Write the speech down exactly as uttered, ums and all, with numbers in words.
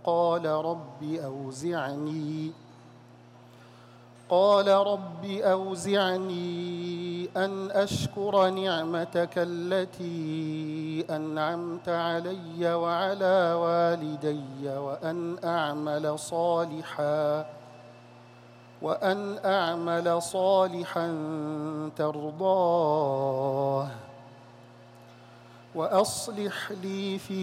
قال رب أوزعني قال رب أوزعني أن أشكر نعمتك التي أنعمت علي وعلى والدي وأن أعمل صالحا وأن أعمل صالحا ترضاه وأصلح لي في